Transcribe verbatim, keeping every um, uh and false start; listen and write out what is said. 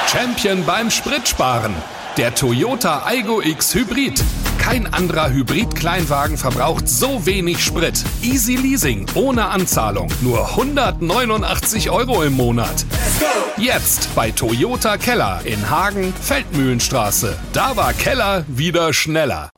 Champion beim Spritsparen. Der Toyota Aygo X Hybrid. Kein anderer Hybrid-Kleinwagen verbraucht so wenig Sprit. Easy Leasing, ohne Anzahlung. Nur hundertneunundachtzig Euro im Monat. Jetzt bei Toyota Keller in Hagen, Feldmühlenstraße. Da war Keller wieder schneller.